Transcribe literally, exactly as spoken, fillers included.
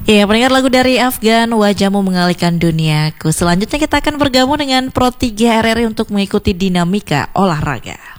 Ya, pendengar lagu dari Afgan, Wajahmu Mengalihkan Duniaku. Selanjutnya kita akan bergabung dengan Pro tiga R R I untuk mengikuti dinamika olahraga.